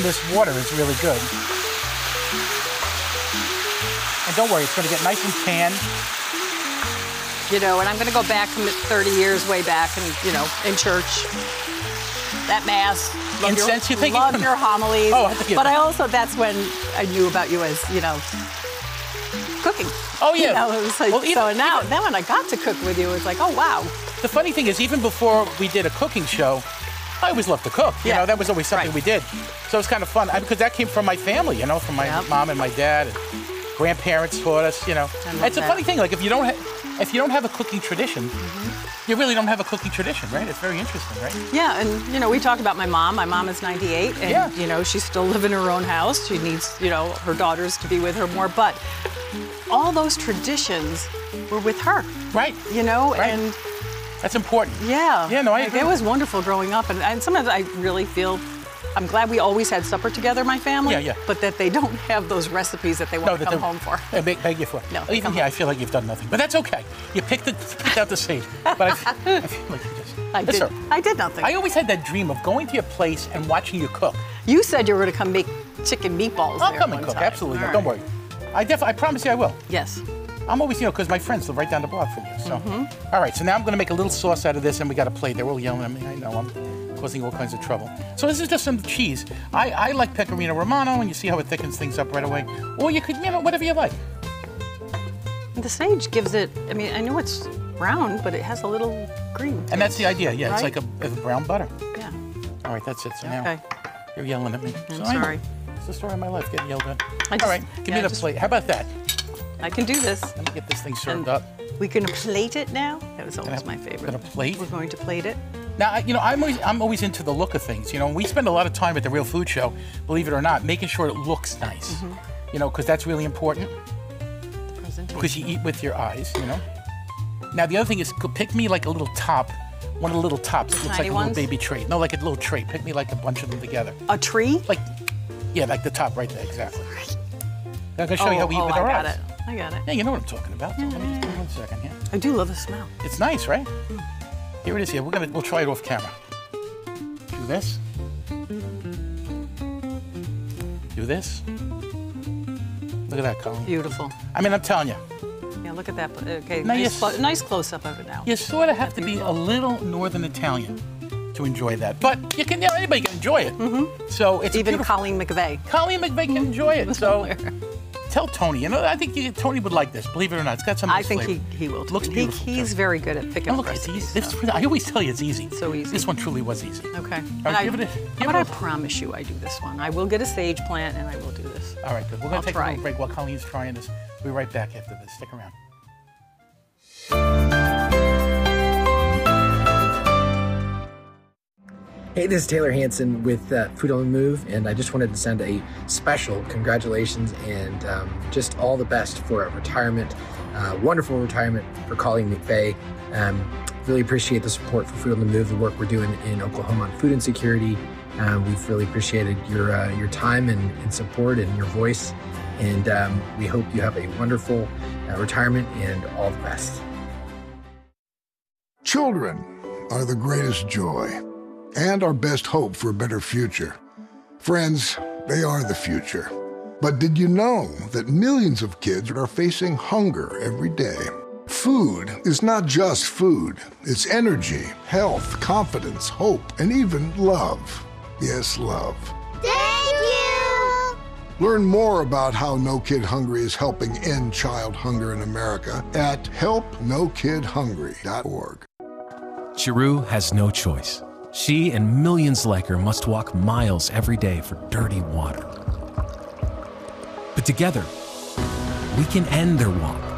This water is really good. And don't worry, it's going to get nice and tan. You know, and I'm going to go back 30 years way back and, you know, in church. That Mass. Incense, you think? Love your homilies. Oh, I think but I also, that's when I knew about you as, you know, cooking. Oh, yeah. You know, it was like, well, so now, then when I got to cook with you, it was like, oh, wow. The funny thing is, even before we did a cooking show, I always loved to cook. You know, that was always something we did. So it was kind of fun because that came from my family, you know, from my mom and my dad. And grandparents taught us, you know. It's a funny thing, like if you don't have a cooking tradition, you really don't have a cooking tradition, right? It's very interesting, right? Yeah, and you know, we talked about my mom. My mom is 98, and you know, she's still living in her own house. She needs, you know, her daughters to be with her more, but all those traditions were with her. Right. You know, right. And that's important. Yeah. Yeah, no, I agree. It was wonderful growing up, and sometimes I really feel I'm glad we always had supper together, my family. Yeah. But that they don't have those recipes that they want to come home for. They beg you for. No. Even here, I feel like you've done nothing, but that's okay. You picked out the sage, but I feel like you just. I did nothing. I always had that dream of going to your place and watching you cook. You said you were going to come make chicken meatballs. I'll come and cook. Time. Absolutely. Right. Don't worry. I promise you I will. Yes. I'm always, you know, because my friends live right down the block from you. So, all right. So now I'm going to make a little sauce out of this, and we got a plate. They're all yelling at me. I know I'm causing all kinds of trouble. So this is just some cheese. I like Pecorino Romano, and you see how it thickens things up right away. Or you could, you know, whatever you like. The sage gives it. I mean, I know it's brown, but it has a little green. And that's the idea. Yeah, right? it's like a brown butter. Yeah. All right, that's it. So now you're yelling at me. I'm sorry. It's the story of my life, getting yelled at. All right, give me the plate. How about that? I can do this. Let me get this thing served up. We can plate it now. That was always my favorite. Gonna plate? We're going to plate it. Now, you know, I'm always into the look of things. You know, we spend a lot of time at the Real Food Show, believe it or not, making sure it looks nice. You know, because that's really important. The presentation. Because you eat with your eyes, you know. Now, the other thing is, pick me like a little top. One of the little tops that looks like a little baby tray. No, like a little tray. Pick me like a bunch of them together. A tree? Like, yeah, like the top right there, exactly. I'm gonna show you how we eat with our eyes. I got it. Yeah, you know what I'm talking about. So let me just give me 1 second here. I do love the smell. It's nice, right? Here it is. Here we'll try it off camera. Do this. Do this. Look at that, Colleen. Beautiful. I mean, I'm telling you. Yeah, look at that. Okay, now nice close-up of it now. You sort of have to be a little Northern Italian to enjoy that, but you can. You know, anybody can enjoy it. So it's even Colleen McVeigh. Colleen McVeigh can enjoy it. So. Tell Tony, you know, I think Tony would like this. Believe it or not, it's got some nice flavor. I think he will. Looks beautiful. He's very good at picking up recipes. I always tell you it's easy. So easy. This one truly was easy. Okay. All right, I promise you I do this one. I will get a sage plant and I will do this. All right, good. We're going to take a little break while Colleen's trying this. We'll be right back after this. Stick around. Hey, this is Taylor Hanson with Food on the Move, and I just wanted to send a special congratulations and just all the best for a retirement, wonderful retirement for Colleen McVeigh. Really appreciate the support for Food on the Move, the work we're doing in Oklahoma on food insecurity. We've really appreciated your time and support and your voice, and we hope you have a wonderful retirement and all the best. Children are the greatest joy and our best hope for a better future. Friends, they are the future. But did you know that millions of kids are facing hunger every day? Food is not just food. It's energy, health, confidence, hope, and even love. Yes, love. Thank you! Learn more about how No Kid Hungry is helping end child hunger in America at helpnokidhungry.org. Chiru has no choice. She and millions like her must walk miles every day for dirty water. But together, we can end their walk